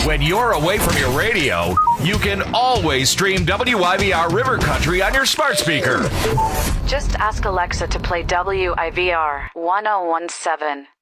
When you're away from your radio, you can always stream WIVR River Country on your smart speaker. Just ask Alexa to play WIVR 1017.